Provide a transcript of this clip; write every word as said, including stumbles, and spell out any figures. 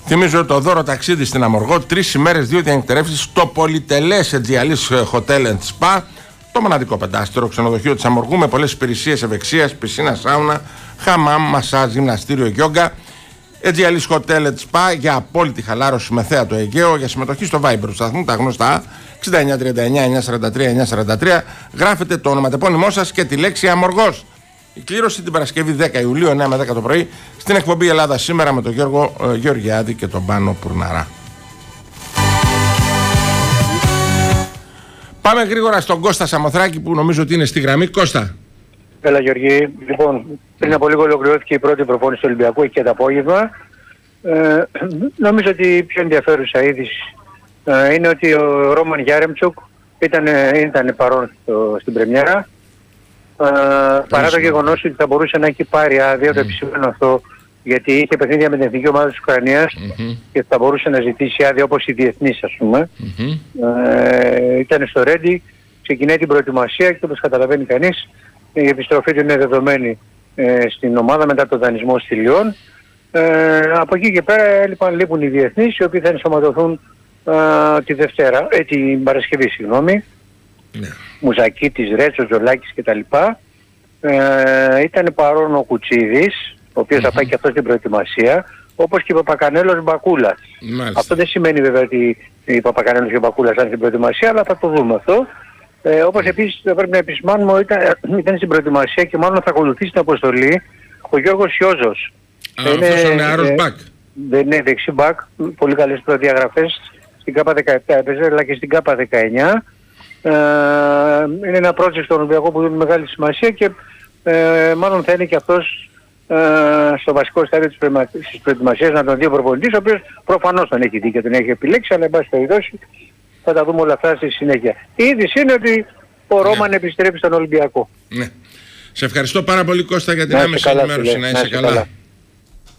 Θυμίζω το δώρο ταξίδι στην Αμοργό, τρεις ημέρες, δύο διανυκτερεύσεις στο πολυτελές Αιτζιαλής Hotel and Spa, το μοναδικό πεντάστερο ξενοδοχείο της Αμοργού με πολλές υπηρεσίες ευεξίας, πισίνα, σάουνα, χαμάμ, μασάζ, γυμναστήριο, γιόγκα. Αιτζιαλής Hotel and Spa για απόλυτη χαλάρωση με θέα το Αιγαίο. Για συμμετοχή στο Viber του σταθμού, τα γνωστά εξήντα εννιά τριάντα εννιά εννιακόσια σαράντα τρία εννιακόσια σαράντα τρία, γράφετε το ονοματεπώνυμό σας και τη λέξη Αμοργός. Η κλήρωση την Παρασκευή δέκα Ιουλίου εννιά με δέκα το πρωί στην εκπομπή Ελλάδα Σήμερα με τον Γιώργο ε, Γεωργιάδη και τον Πάνο Πουρναρά. Πάμε γρήγορα στον Κώστα Σαμοθράκη που νομίζω ότι είναι στη γραμμή. Κώστα. Έλα Γεωργή. Λοιπόν, πριν από λίγο ολοκληρώθηκε η πρώτη προπόνηση του Ολυμπιακού και το απόγευμα. Ε, νομίζω ότι η πιο ενδιαφέρουσα είδηση ε, είναι ότι ο Ρόμαν Γιάρεμτσουκ ήταν, ήταν παρόν στο, στην πρεμιέρα. Ε, παρά το γεγονός ότι θα μπορούσε να έχει πάρει άδεια, mm. το επισήμενο αυτό, γιατί είχε παιχνίδια με την εθνική ομάδα της Ουκρανίας mm-hmm. και θα μπορούσε να ζητήσει άδεια όπως οι διεθνείς, ας πούμε. Mm-hmm. Ε, ήταν στο Ρέντι, ξεκινάει την προετοιμασία και όπως καταλαβαίνει κανείς η επιστροφή του είναι δεδομένη ε, στην ομάδα μετά τον δανεισμό στη Λιόν. Ε, από εκεί και πέρα λοιπόν, λείπουν οι διεθνείς οι οποίοι θα ενσωματωθούν ε, τη Δευτέρα, ε, την Παρασκευή, συγγνώμη. Yeah. Μουζακίτης, Ρέτσος, Ζολάκης κτλ. Ε, ήταν παρόν ο Κουτσίδης, ο οποίος mm-hmm. θα πάει και αυτό στην προετοιμασία, όπως και ο Παπακανέλος Μπακούλας. Μάλιστα. Αυτό δεν σημαίνει βέβαια ότι η Παπακανέλος και ο Μπακούλας ήταν στην προετοιμασία, αλλά θα το δούμε αυτό. Ε, όπως mm. επίσης πρέπει να επισημάνουμε ότι ήταν, ήταν στην προετοιμασία και μάλλον θα ακολουθήσει την αποστολή ο Γιώργος Σιόζος. Α, είναι, αυτός ο νεαρός μπακ. Δεν είναι δεξί μπακ, πολύ καλές προδιαγραφές, στην ΚΑΠΑ δεκαεπτά έπαιζε, αλλά και στην ΚΑΠΑ δεκαεννιά. Ε, είναι ένα project στον Ολυμπιακό που δίνει μεγάλη σημασία και ε, μάλλον θα είναι και αυτός ε, στο βασικό στάδιο της, προημα... της προετοιμασίας να τον δει ο προπονητής, ο οποίος προφανώς τον έχει δει και τον έχει επιλέξει, αλλά εν πάση περιπτώσει θα τα δούμε όλα αυτά στη συνέχεια. Η είδηση είναι ότι ο Ρόμαν ναι. επιστρέφει στον Ολυμπιακό. Ναι. Σε ευχαριστώ πάρα πολύ Κώστα για την άμεση ενημέρωση. Να είσαι καλά. καλά.